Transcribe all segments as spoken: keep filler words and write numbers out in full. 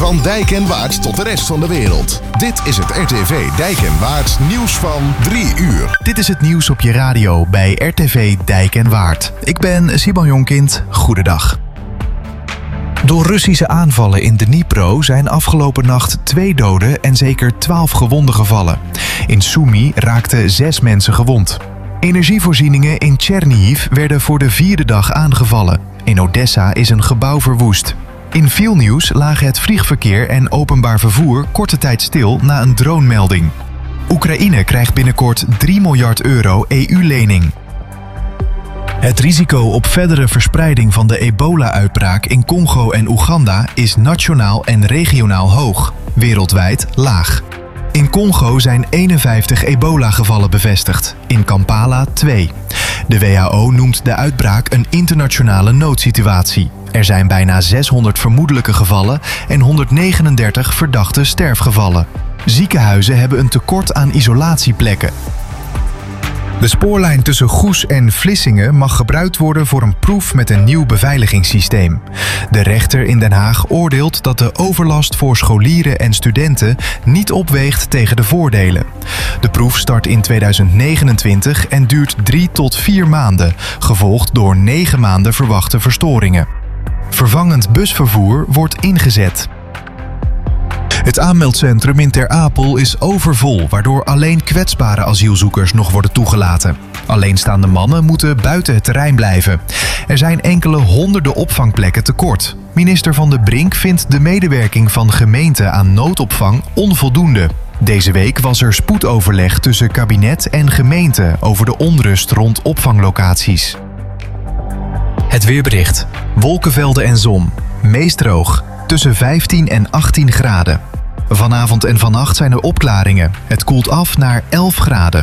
Van Dijk en Waard tot de rest van de wereld. Dit is het R T V Dijk en Waard nieuws van drie uur. Dit is het nieuws op je radio bij R T V Dijk en Waard. Ik ben Simon Jonkind. Goedendag. Door Russische aanvallen in Dnipro zijn afgelopen nacht twee doden en zeker twaalf gewonden gevallen. In Sumy raakten zes mensen gewond. Energievoorzieningen in Chernihiv werden voor de vierde dag aangevallen. In Odessa is een gebouw verwoest. In Vilnius lagen het vliegverkeer en openbaar vervoer korte tijd stil na een dronemelding. Oekraïne krijgt binnenkort drie miljard euro E U-lening. Het risico op verdere verspreiding van de ebola-uitbraak in Congo en Oeganda is nationaal en regionaal hoog, wereldwijd laag. In Congo zijn eenenvijftig ebola-gevallen bevestigd, in Kampala twee. De W H O noemt de uitbraak een internationale noodsituatie. Er zijn bijna zeshonderd vermoedelijke gevallen en honderdnegenendertig verdachte sterfgevallen. Ziekenhuizen hebben een tekort aan isolatieplekken. De spoorlijn tussen Goes en Vlissingen mag gebruikt worden voor een proef met een nieuw beveiligingssysteem. De rechter in Den Haag oordeelt dat de overlast voor scholieren en studenten niet opweegt tegen de voordelen. De proef start in tweeduizend negenentwintig en duurt drie tot vier maanden, gevolgd door negen maanden verwachte verstoringen. Vervangend busvervoer wordt ingezet. Het aanmeldcentrum in Ter Apel is overvol, waardoor alleen kwetsbare asielzoekers nog worden toegelaten. Alleenstaande mannen moeten buiten het terrein blijven. Er zijn enkele honderden opvangplekken tekort. Minister Van den Brink vindt de medewerking van gemeenten aan noodopvang onvoldoende. Deze week was er spoedoverleg tussen kabinet en gemeente over de onrust rond opvanglocaties. Het weerbericht. Wolkenvelden en zon. Meest droog. Tussen vijftien en achttien graden. Vanavond en vannacht zijn er opklaringen. Het koelt af naar elf graden.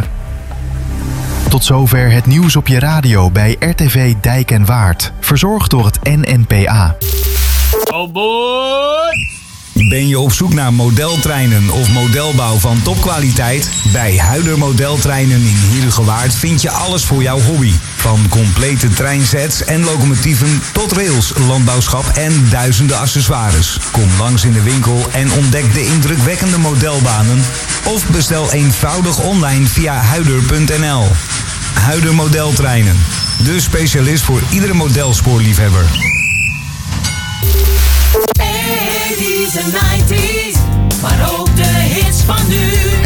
Tot zover het nieuws op je radio bij R T V Dijk en Waard. Verzorgd door het N N P A. Oh boy! Ben je op zoek naar modeltreinen of modelbouw van topkwaliteit? Bij Huider Modeltreinen in Heerhugowaard vind je alles voor jouw hobby. Van complete treinsets en locomotieven tot rails, landbouwschap en duizenden accessoires. Kom langs in de winkel en ontdek de indrukwekkende modelbanen. Of bestel eenvoudig online via huider punt n l. Huider Modeltreinen. De specialist voor iedere modelspoorliefhebber. eighties en nineties, maar ook de hits van nu.